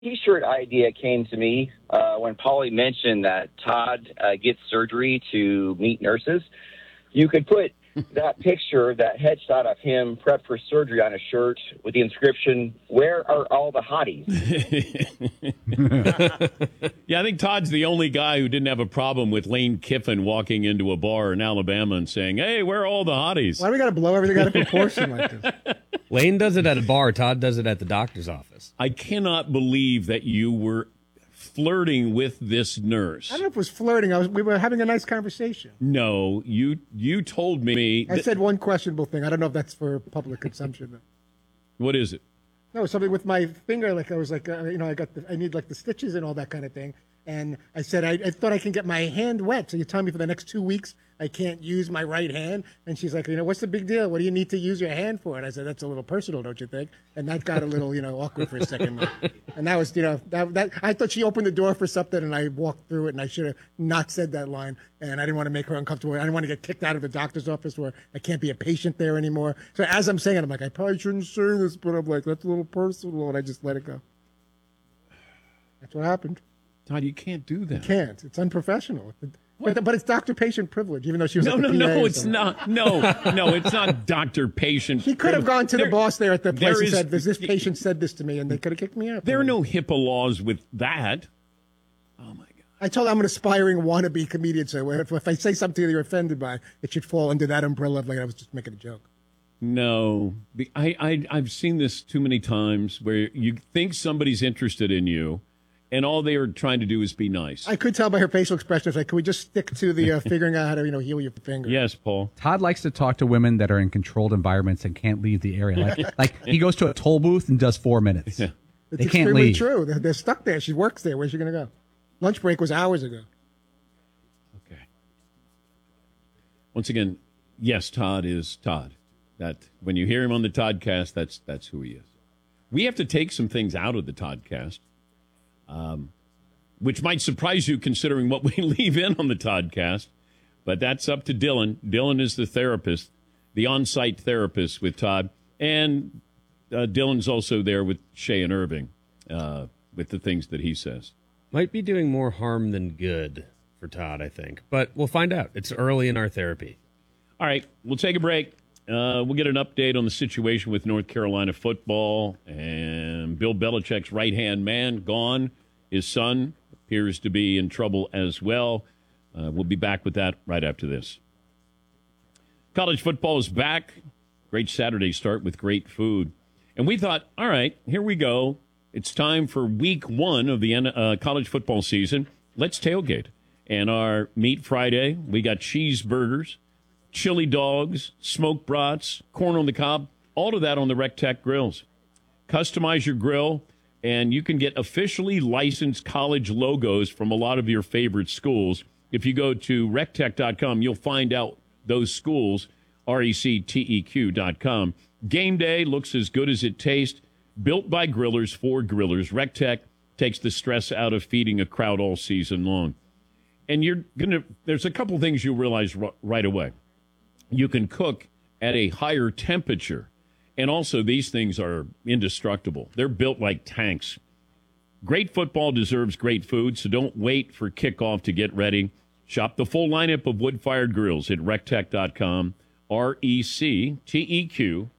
T-shirt idea came to me when Paulie mentioned that Todd gets surgery to meet nurses. You could put that picture, that headshot of him prepped for surgery on a shirt with the inscription, "Where are all the hotties?" Yeah, I think Todd's the only guy who didn't have a problem with Lane Kiffin walking into a bar in Alabama and saying, "Hey, where are all the hotties?" Why do we got to blow everything out of proportion like this? Lane does it at a bar. Todd does it at the doctor's office. I cannot believe that you were flirting with this nurse. I don't know if it was flirting. We were having a nice conversation. No, you told me. I said one questionable thing. I don't know if that's for public consumption. What is it? No, something with my finger. Like I was like, I need like the stitches and all that kind of thing. And I said, I thought I can get my hand wet. So you tell me for the next 2 weeks I can't use my right hand? And she's like, what's the big deal? What do you need to use your hand for? And I said, that's a little personal, don't you think? And that got a little, awkward for a second. And that was, that I thought she opened the door for something and I walked through it and I should have not said that line. And I didn't want to make her uncomfortable. I didn't want to get kicked out of the doctor's office where I can't be a patient there anymore. So as I'm saying it, I'm like, I probably shouldn't say this, but I'm like, that's a little personal. And I just let it go. That's what happened. Todd, you can't do that. You can't. It's unprofessional. But it's doctor-patient privilege, even though she was no, it's not. No, it's not doctor-patient. He could have gone to the boss there at the place and said, this patient said this to me, and they could have kicked me out. There are no HIPAA laws with that. Oh, my God. I told him I'm an aspiring wannabe comedian, so if I say something that you're offended by, it should fall under that umbrella of like I was just making a joke. No. I've seen this too many times where you think somebody's interested in you, and all they are trying to do is be nice. I could tell by her facial expressions. Like, can we just stick to the figuring out how to, heal your finger? Yes, Paul. Todd likes to talk to women that are in controlled environments and can't leave the area. Like he goes to a toll booth and does 4 minutes. Yeah. It's they can't leave. True. They're stuck there. She works there. Where's she going to go? Lunch break was hours ago. Okay. Once again, yes, Todd is Todd. That when you hear him on the Toddcast, that's who he is. We have to take some things out of the Toddcast. Which might surprise you considering what we leave in on the Toddcast. But that's up to Dylan. Dylan is the therapist, the on-site therapist with Todd. And Dylan's also there with Shay and Irving with the things that he says. Might be doing more harm than good for Todd, I think. But we'll find out. It's early in our therapy. All right, we'll take a break. We'll get an update on the situation with North Carolina football. And Bill Belichick's right-hand man gone. His son appears to be in trouble as well. We'll be back with that right after this. College football is back. Great Saturday start with great food. And we thought, all right, here we go. It's time for week 1 of the college football season. Let's tailgate. And our Meat Friday, we got cheeseburgers, chili dogs, smoked brats, corn on the cob, all of that on the RecTech grills. Customize your grill. And you can get officially licensed college logos from a lot of your favorite schools. If you go to rectech.com, you'll find out those schools, recteq.com. Game day looks as good as it tastes. Built by grillers for grillers. RecTech takes the stress out of feeding a crowd all season long. And there's a couple things you'll realize right away. You can cook at a higher temperature. And also, these things are indestructible. They're built like tanks. Great football deserves great food, so don't wait for kickoff to get ready. Shop the full lineup of wood-fired grills at rectech.com, RecTeq.com.